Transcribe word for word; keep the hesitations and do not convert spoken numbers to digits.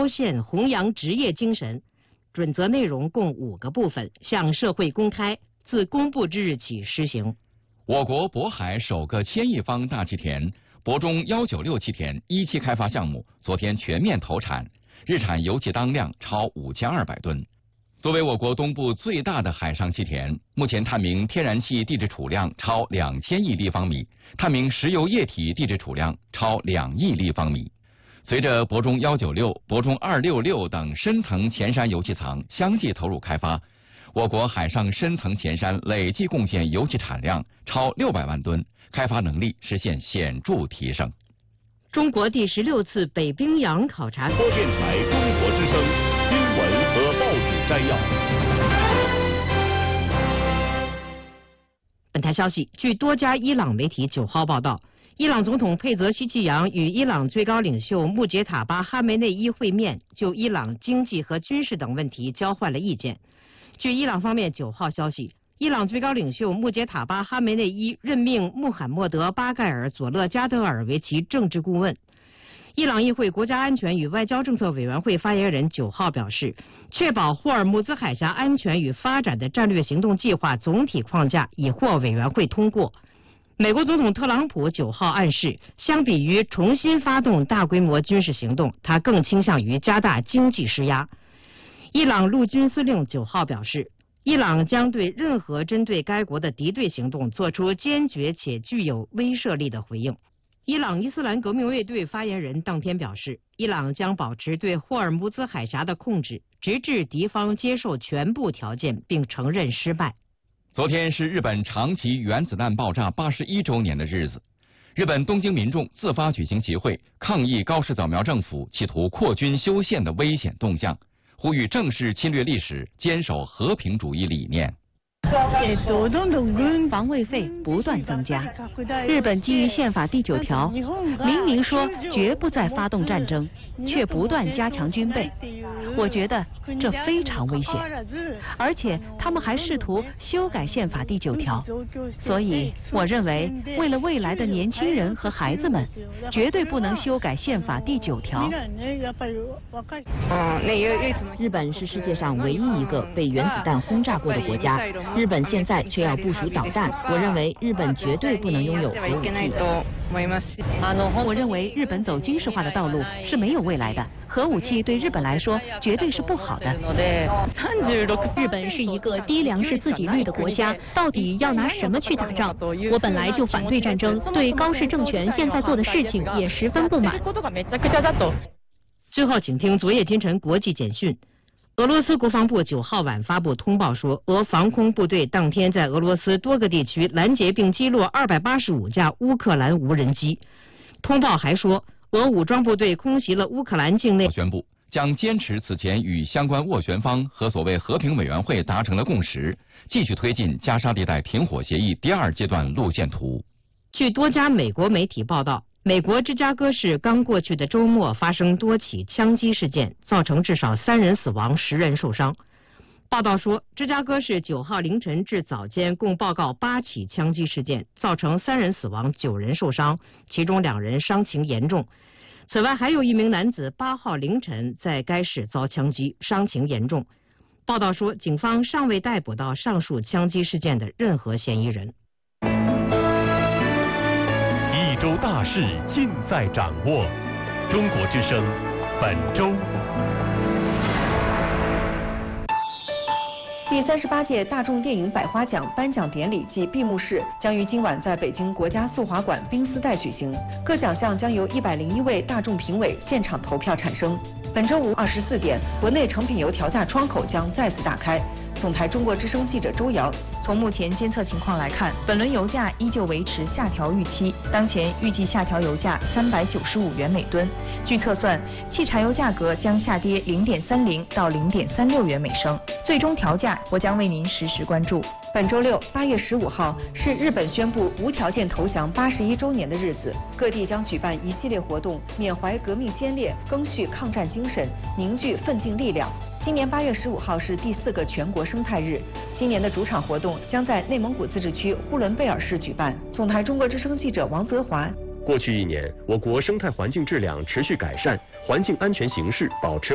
现弘扬职业精神。准则内容共五个部分，向社会公开，自公布之日起施行。 我国渤海首个千亿方大气田渤中一九六气田一期开发项目昨天全面投产，日产油气当量超五千二百吨。作为我国东部最大的海上气田，目前探明天然气地质储量超两千亿立方米，探明石油液体地质储量超两亿立方米。随着渤中一九六、渤中二六六等深层前山油气藏相继投入开发，我国海上深层前山累计贡献油气产量超六百万吨，开发能力实现显著提升。 中国第十六次北冰洋考察。 播电台中国之声新闻和报纸摘要。 本台消息，据多家伊朗媒体九号报道，伊朗总统佩泽希奇扬与伊朗最高领袖穆杰塔巴哈梅内伊会面，就伊朗经济和军事等问题交换了意见。据伊朗方面九号消息，伊朗最高领袖穆杰塔巴哈梅内伊任命穆罕默德·巴盖尔·佐勒加德尔为其政治顾问。伊朗议会国家安全与外交政策委员会发言人九号表示，确保霍尔木兹海峡安全与发展的战略行动计划总体框架已获委员会通过。美国总统特朗普九号暗示，相比于重新发动大规模军事行动，他更倾向于加大经济施压。伊朗陆军司令九号表示，伊朗将对任何针对该国的敌对行动做出坚决且具有威慑力的回应。伊朗伊斯兰革命卫队发言人当天表示，伊朗将保持对霍尔木兹海峡的控制，直至敌方接受全部条件并承认失败。 昨天是日本长崎原子弹爆炸八十一周年的日子，日本东京民众自发举行集会，抗议高市早苗政府企图扩军修宪的危险动向，呼吁正视侵略历史，坚守和平主义理念。 防卫费不断增加，日本基于宪法第九条明明说绝不再发动战争，却不断加强军备，我觉得这非常危险，而且他们还试图修改宪法第九条，所以我认为为了未来的年轻人和孩子们，绝对不能修改宪法第九条。 日本是世界上唯一一个被原子弹轰炸过的国家，日本现在却要部署导弹，我认为日本绝对不能拥有核武器。 我认为日本走军事化的道路是没有未来的，核武器对日本来说绝对是不好的。 日本是一个低粮食自给率的国家，到底要拿什么去打仗？我本来就反对战争，对高市政权现在做的事情也十分不满。 最后，请听昨夜今晨国际简讯。俄罗斯国防部九号晚发布通报说，俄防空部队当天在俄罗斯多个地区拦截并击落二百八十五架乌克兰无人机。通报还说，俄武装部队空袭了乌克兰境内。 宣布将坚持此前与相关斡旋方和所谓和平委员会达成的共识，继续推进加沙地带停火协议第二阶段路线图。 据多家美国媒体报道，美国芝加哥市刚过去的周末发生多起枪击事件，造成至少三人死亡，十人受伤。报道说，芝加哥市九号凌晨至早间共报告八起枪击事件，造成三人死亡，九人受伤，其中两人伤情严重。此外，还有一名男子八号凌晨在该市遭枪击，伤情严重。报道说，警方尚未逮捕到上述枪击事件的任何嫌疑人。 一周大事尽在掌握，中国之声本周。 第三十八届大众电影百花奖颁奖典礼暨闭幕式将于今晚在北京国家速滑馆冰丝带举行，各奖项将由一百零一位大众评委现场投票产生。本周五二十四点，国内成品油调价窗口将再次打开。总台中国之声记者周瑶，从目前监测情况来看，本轮油价依旧维持下调预期，当前预计下调油价三百九十五元每吨。据测算，汽柴油价格将下跌零点三零到零点三六元每升，最终调价我将为您实时关注。本周六八月十五号是日本宣布无条件投降八十一周年的日子，各地将举办一系列活动，缅怀革命先烈，赓续抗战精神，凝聚奋进力量。今年八月十五号是第四个全国生态日，今年的主场活动将在内蒙古自治区呼伦贝尔市举办。总台中国之声记者王泽华。 过去一年，我国生态环境质量持续改善，环境安全形势保持